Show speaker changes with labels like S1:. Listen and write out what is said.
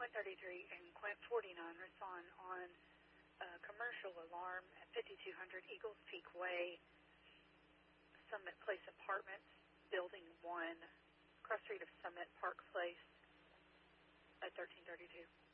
S1: Quint 33 and Quint 49 respond on a commercial alarm at 5200 Eagles Peak Way, Summit Place Apartments, Building 1, cross street of Summit Park Place at 1332.